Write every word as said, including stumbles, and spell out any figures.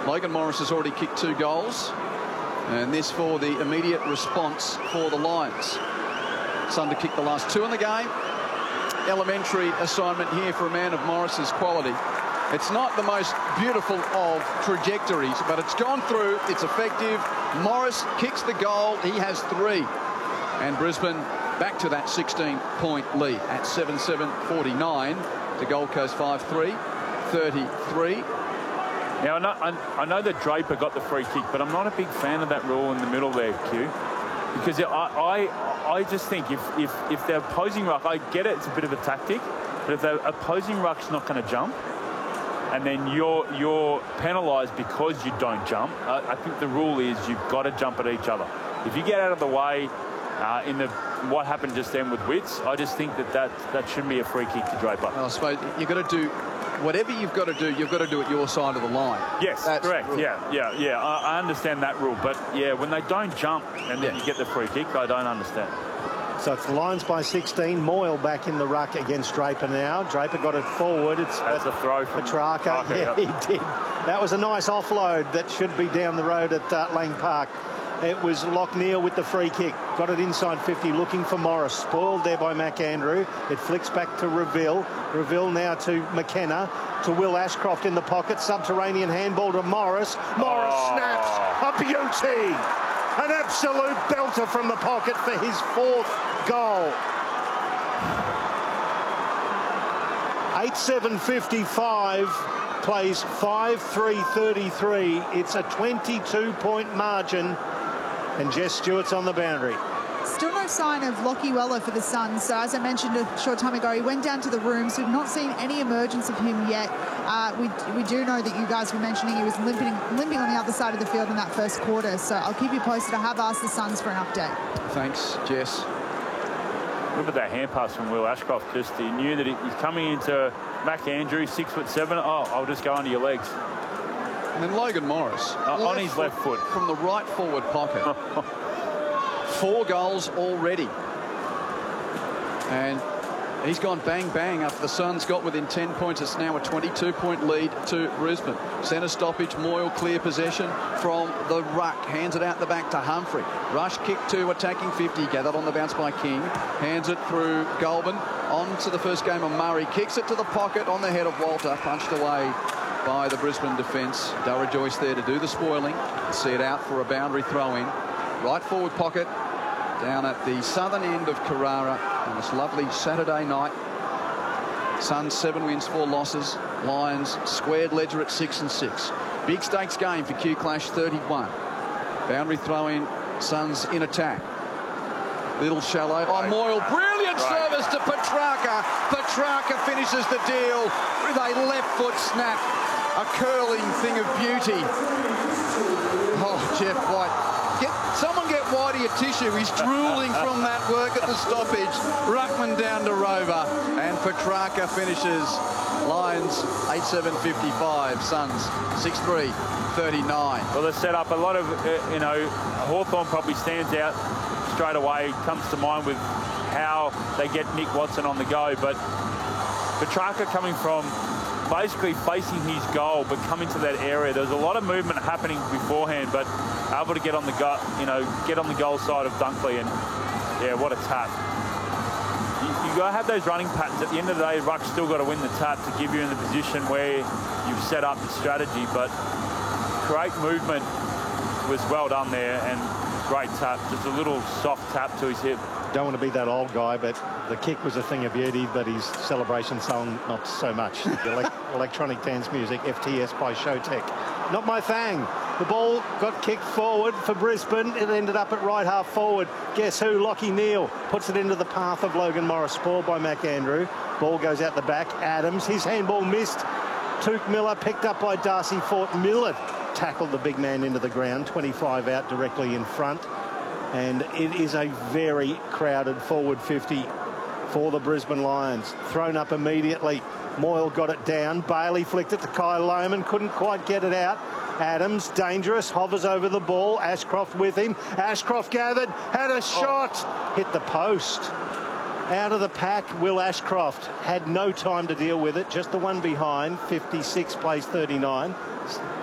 Logan Morris has already kicked two goals. And this for the immediate response for the Lions. Sun to kick the last two in the game. Elementary assignment here for a man of Morris's quality. It's not the most beautiful of trajectories, but it's gone through. It's effective. Morris kicks the goal. He has three. And Brisbane back to that sixteen point lead at seven seven forty-nine to Gold Coast five three thirty-three. Now, I know, I, I know that Draper got the free kick, but I'm not a big fan of that rule in the middle there, Q. Because I, I, I just think if, if, if the opposing ruck, I get it, it's a bit of a tactic, but if the opposing ruck's not going to jump, and then you're, you're penalised because you don't jump, I, I think the rule is you've got to jump at each other. If you get out of the way uh, in the what happened just then with Witts, I just think that that, that shouldn't be a free kick to Draper. Well, I suppose you've got to do whatever you've got to do, you've got to do it your side of the line. Yes, that's correct. Yeah, yeah, yeah. I, I understand that rule, but yeah, when they don't jump and then yeah. you get the free kick, I don't understand. So it's the Lions by sixteen. Moyle back in the ruck against Draper now. Draper got it forward. It's that's a throw from Petrarca. Petrarca. Yeah, Yep. he did. That was a nice offload that should be down the road at uh, Lang Park. It was Lockneil with the free kick. Got it inside fifty, looking for Morris. Spoiled there by McAndrew. It flicks back to Reville. Reville now to McKenna. To Will Ashcroft in the pocket. Subterranean handball to Morris. Morris oh. snaps. A beauty. An absolute belter from the pocket for his fourth goal. eight seven fifty-five. Plays five three thirty-three. It's a twenty-two point margin. And Jess Stewart's on the boundary. Still no sign of Lockie Weller for the Suns. So as I mentioned a short time ago, he went down to the room. So we've not seen any emergence of him yet. Uh, we, we do know that you guys were mentioning he was limping, limping on the other side of the field in that first quarter. So I'll keep you posted. I have asked the Suns for an update. Thanks, Jess. Look at that hand pass from Will Ashcroft. Just he knew that he's coming into McAndrew, six foot seven. Oh, I'll just go under your legs. And then Logan Morris uh, on his left foot from the right forward pocket. Four goals already. And he's gone bang, bang after the Suns got within ten points. It's now a twenty-two point lead to Brisbane. Centre stoppage, Moyle clear possession from the ruck. Hands it out the back to Humphrey. Rush kick to attacking fifty. Gathered on the bounce by King. Hands it through Goulburn. On to the first game of Murray. Kicks it to the pocket on the head of Walter. Punched away by the Brisbane defence. Dara Joyce there to do the spoiling. See it out for a boundary throw-in. Right forward pocket down at the southern end of Carrara on this lovely Saturday night. Suns seven wins, four losses. Lions squared ledger at six and six. Big stakes game for Q Clash thirty-one. Boundary throw-in. Suns in attack. Little shallow. Oh, Moyle. Brilliant right. service to Petrarca. Petrarca finishes the deal with a left foot snap. A curling thing of beauty. Oh, Jeff White. Get, someone get Whitey a tissue. He's drooling from that work at the stoppage. Ruckman down to Rover. And Petrarca finishes. Lions eight seven fifty-five. Suns six three thirty-nine. Well, they set up a lot of, uh, you know, Hawthorn probably stands out straight away. Comes to mind with how they get Nick Watson on the go. But Petrarca coming from basically facing his goal, but coming to that area. There was a lot of movement happening beforehand, but able to get on the go, you know, get on the goal side of Dunkley, and yeah, what a tap. You, you got to have those running patterns. At the end of the day, Ruck's still got to win the tap to give you in the position where you've set up the strategy, but great movement was well done there, and great tap. Just a little soft tap to his hip. Don't want to be that old guy, but the kick was a thing of beauty, but his celebration song, not so much. The ele electronic dance music, F T S by Showtech. Not my thing. The ball got kicked forward for Brisbane. It ended up at right half forward. Guess who? Lockie Neal puts it into the path of Logan Morris. Spoiled by McAndrew. Ball goes out the back. Adams, his handball missed. Touk Miller picked up by Darcy Fort. Miller tackled the big man into the ground. twenty-five out directly in front. And it is a very crowded forward fifty for the Brisbane Lions. Thrown up immediately. Moyle got it down. Bailey flicked it to Kyle Lohman. Couldn't quite get it out. Adams, dangerous, hovers over the ball. Ashcroft with him. Ashcroft gathered, had a shot. Oh. Hit the post. Out of the pack, Will Ashcroft had no time to deal with it. Just the one behind. fifty-six plays thirty-nine.